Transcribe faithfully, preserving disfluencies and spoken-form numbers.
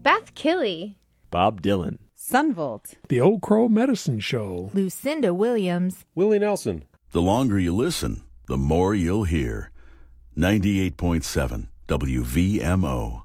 Beth Killey, Bob Dylan, Sunvolt, The Old Crow Medicine Show, Lucinda Williams, Willie Nelson. The longer you listen, the more you'll hear. ninety-eight point seven W V M O.